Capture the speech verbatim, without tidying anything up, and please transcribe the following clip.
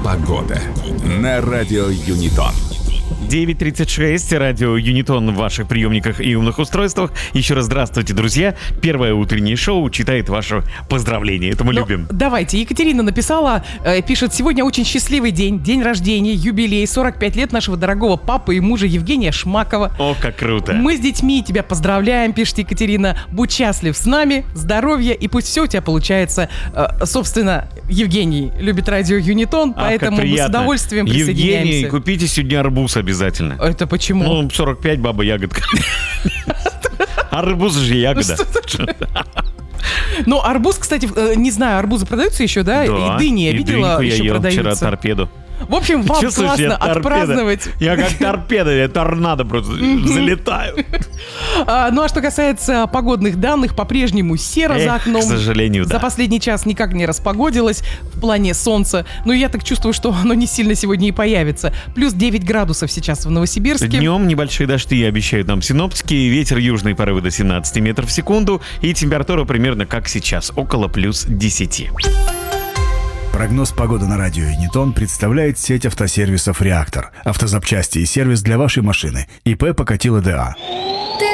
Погода на радио Юнитон. девять тридцать шесть, радио Юнитон в ваших приемниках и умных устройствах. Еще раз здравствуйте, друзья. Первое утреннее шоу читает ваше поздравление. Это мы Ну, любим. Давайте. Екатерина написала, э, пишет: сегодня очень счастливый день, день рождения, юбилей, сорок пять лет нашего дорогого папы и мужа Евгения Шмакова. О, как круто. Мы с детьми тебя поздравляем, пишет Екатерина. Будь счастлив с нами, здоровья, и пусть все у тебя получается. Э, собственно, Евгений любит радио Юнитон, Ах, как поэтому мы с приятно. удовольствием Евгений, присоединяемся. купите сегодня арбуз обязательно. Это почему? Ну, сорок пять, баба ягодка. Арбуз же ягода. Ну, арбуз, кстати, э, не знаю, арбузы продаются еще, да? Да, И дыни, я и видела, дыньку еще я ел продаются. вчера торпеду. В общем, вам Чувствуешь, классно я торпеда. отпраздновать. Я как торпеда, я торнадо просто залетаю. А, ну а что касается погодных данных, по-прежнему серо Эх, за окном. к сожалению, За да. последний час никак не распогодилось в плане солнца. Но я так чувствую, что оно не сильно сегодня и появится. Плюс девять градусов сейчас в Новосибирске. Днем небольшие дожди обещают нам синоптики, ветер южный порывы до семнадцати метров в секунду и температура примерно как сейчас, около плюс десяти. Прогноз погоды на радио Юнитон представляет сеть автосервисов «Реактор». Автозапчасти и сервис для вашей машины. ИП Покатило ДА.